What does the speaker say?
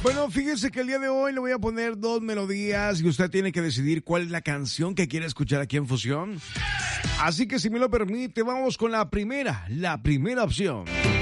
Bueno, fíjese que el día de hoy le voy a poner dos melodías y usted tiene que decidir cuál es la canción que quiere escuchar aquí en Fusión. Así que si me lo permite, vamos con la primera opción.